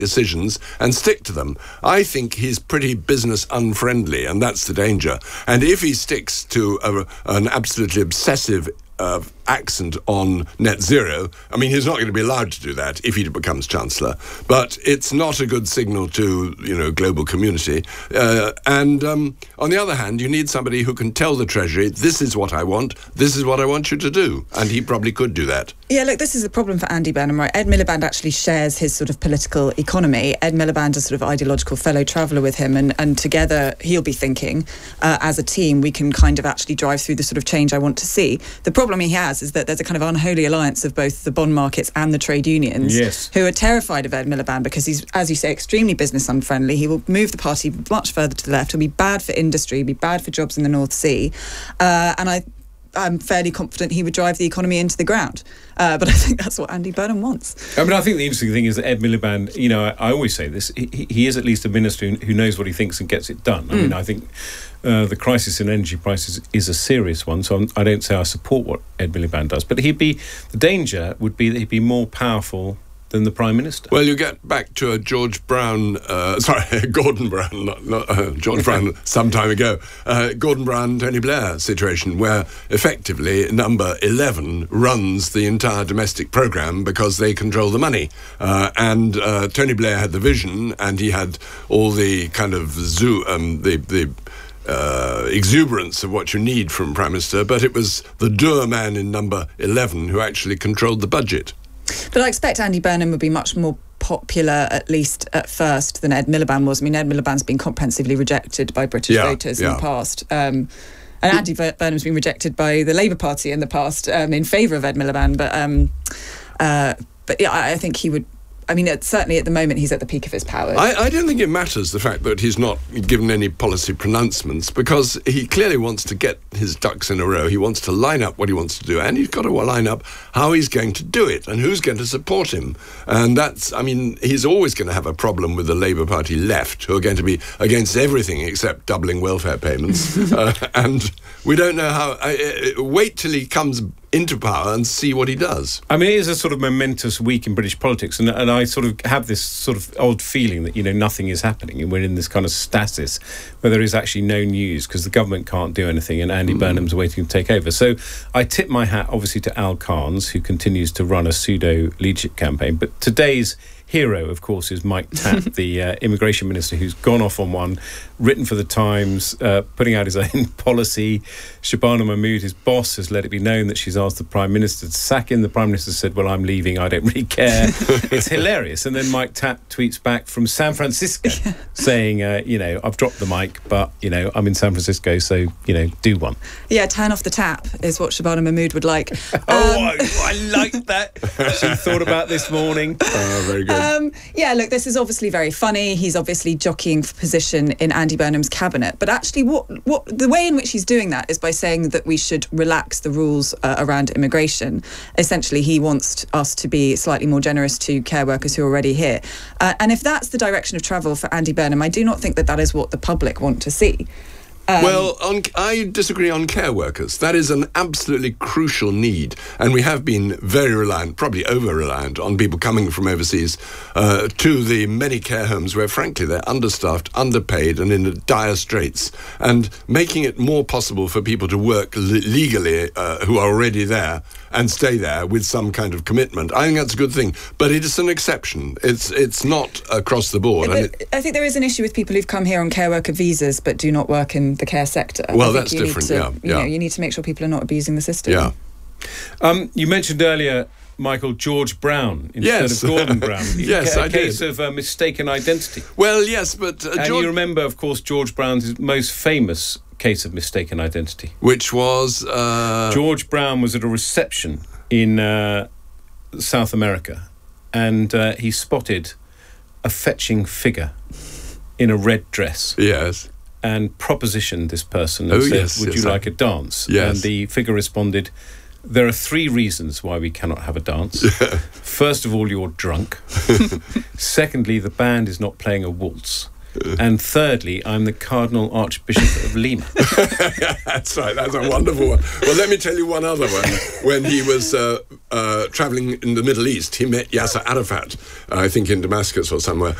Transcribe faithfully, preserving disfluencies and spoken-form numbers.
decisions and stick to them. I think he's pretty business unfriendly, and that's the danger. And if he sticks to a, an absolutely obsessive uh, accent on net zero, I mean, he's not going to be allowed to do that if he becomes Chancellor. But it's not a good signal to, you know, global community. Uh, and um, on the other hand, you need somebody who can tell the Treasury, this is what I want, this is what I want you to do. And he probably could do that. Yeah, look, this is a problem for Andy Burnham, right? Ed Miliband actually shares his sort of political economy. Ed Miliband is sort of ideological fellow traveller with him, and, and together he'll be thinking, uh, as a team, we can kind of actually drive through the sort of change I want to see. The problem he has is that there's a kind of unholy alliance of both the bond markets and the trade unions, yes, who are terrified of Ed Miliband because he's, as you say, extremely business unfriendly. He will move the party much further to the left. He'll be bad for industry, he'll be bad for jobs in the North Sea. Uh, and I... I'm fairly confident he would drive the economy into the ground. Uh, but I think that's what Andy Burnham wants. I mean, I think the interesting thing is that Ed Miliband, you know, I, I always say this, he, he is at least a minister who, who knows what he thinks and gets it done. I mm. mean, I think uh, the crisis in energy prices is a serious one, so I'm, I don't say I support what Ed Miliband does. But he'd be, the danger would be that he'd be more powerful than the Prime Minister. Well, you get back to a George Brown, uh, sorry, Gordon Brown, not, not uh, George Brown some time ago, uh, Gordon Brown, Tony Blair situation, where effectively number eleven runs the entire domestic programme because they control the money. Uh, and uh, Tony Blair had the vision, and he had all the kind of zoo, um, the... the Uh, exuberance of what you need from Prime Minister, but it was the dour man in number eleven who actually controlled the budget. But I expect Andy Burnham would be much more popular, at least at first, than Ed Miliband was. I mean, Ed Miliband's been comprehensively rejected by British yeah, voters yeah. in the past. Um, and Andy Burnham's been rejected by the Labour Party in the past um, in favour of Ed Miliband. But, um, uh, but yeah, I, I think he would... I mean, it's, certainly at the moment, he's at the peak of his powers. I, I don't think it matters, the fact that he's not given any policy pronouncements, because he clearly wants to get his ducks in a row. He wants to line up what he wants to do, and he's got to line up how he's going to do it and who's going to support him. And that's, I mean, he's always going to have a problem with the Labour Party left, who are going to be against everything except doubling welfare payments. uh, and we don't know how... Uh, uh, wait till he comes into power and see what he does. I mean, it is a sort of momentous week in British politics, and, and I sort of have this sort of odd feeling that, you know, nothing is happening, and we're in this kind of stasis where there is actually no news because the government can't do anything, and Andy mm. Burnham's waiting to take over. So I tip my hat, obviously, to Al Carnes, who continues to run a pseudo-leadership campaign. But today's hero, of course, is Mike Tapp, the uh, immigration minister, who's gone off on one, written for the Times, uh, putting out his own policy. Shabana Mahmood, his boss, has let it be known that she's asked the Prime Minister to sack him. The Prime Minister said, well, I'm leaving, I don't really care. It's hilarious. And then Mike Tapp tweets back from San Francisco saying, uh, you know, I've dropped the mic, but, you know, I'm in San Francisco, so, you know, do one. Yeah, turn off the tap is what Shabana Mahmood would like. Um, oh, I, I like that. She thought about this morning. Oh, very good. Um, yeah, look, this is obviously very funny. He's obviously jockeying for position in Andy Burnham's cabinet. But actually, what what the way in which he's doing that is by saying that we should relax the rules uh, around immigration. Essentially, he wants us to be slightly more generous to care workers who are already here. Uh, and if that's the direction of travel for Andy Burnham, I do not think that that is what the public want to see. Um, well, on, I disagree on care workers. That is an absolutely crucial need, and we have been very reliant, probably over-reliant, on people coming from overseas uh, to the many care homes where, frankly, they're understaffed, underpaid, and in dire straits. And making it more possible for people to work le- legally uh, who are already there and stay there with some kind of commitment, I think that's a good thing. But it is an exception. It's it's not across the board. But and it, I think there is an issue with people who've come here on care worker visas but do not work in the care sector. Well, I think that's you different, need to, yeah, You yeah. know, you need to make sure people are not abusing the system. Yeah. Um, you mentioned earlier, Michael, George Brown instead yes. of Gordon Brown. yes, a, a I case did. of uh, mistaken identity. Well, yes, but... Uh, and George... you remember, of course, George Brown's most famous case of mistaken identity. Which was... Uh... George Brown was at a reception in uh, South America, and uh, he spotted a fetching figure in a red dress. Yes. And propositioned this person and oh, said, yes, would yes, you I... like a dance? Yes. And the figure responded, there are three reasons why we cannot have a dance. First of all, you're drunk. Secondly, the band is not playing a waltz. And thirdly, I'm the Cardinal Archbishop of Lima. That's right, that's a wonderful one. Well, let me tell you one other one. When he was uh, uh, travelling in the Middle East, he met Yasser Arafat, uh, I think in Damascus or somewhere,